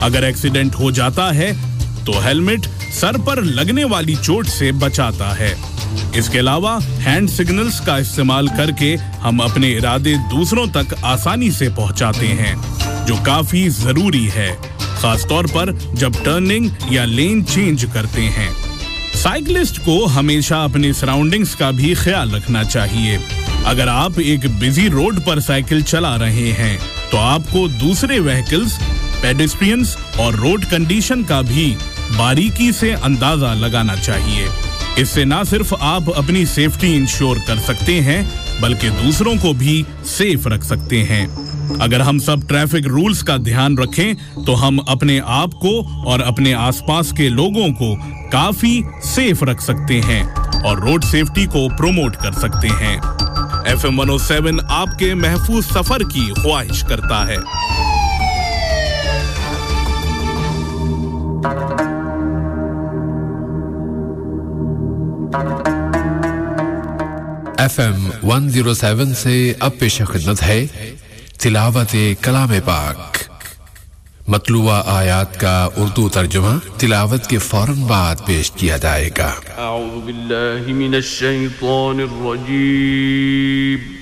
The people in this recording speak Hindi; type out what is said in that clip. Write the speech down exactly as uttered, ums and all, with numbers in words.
अगर एक्सीडेंट हो जाता है तो हेलमेट सर पर लगने वाली चोट से बचाता है। इसके अलावा हैंड सिग्नल्स का इस्तेमाल करके हम अपने इरादे दूसरों तक आसानी से पहुंचाते हैं, जो काफी जरूरी है, खास तौर पर जब टर्निंग या लेन चेंज करते हैं। साइकिलिस्ट को हमेशा अपने सराउंडिंग्स का भी ख्याल रखना चाहिए। अगर आप एक बिजी रोड पर साइकिल चला रहे हैं तो आपको दूसरे व्हीकल्स, पेडेस्ट्रियंस और रोड कंडीशन का भी बारीकी से अंदाजा लगाना चाहिए। इससे न सिर्फ आप अपनी सेफ्टी इंश्योर कर सकते हैं बल्कि दूसरों को भी सेफ रख सकते हैं। अगर हम सब ट्रैफिक रूल्स का ध्यान रखें तो हम अपने आप को और अपने आसपास के लोगों को काफी सेफ रख सकते हैं और रोड सेफ्टी को प्रमोट कर सकते हैं। F M one O seven आपके महफूज सफर की ख्वाहिश करता है। F M one O seven से अब पेश खिदमत है तिलावत-ए कलाम पाक। मतलूबा आयात का उर्दू तर्जुमा तिलावत के फौरन बाद पेश किया जाएगा। अऊज़ु बिल्लाहि मिनश शैतानिर रजीम।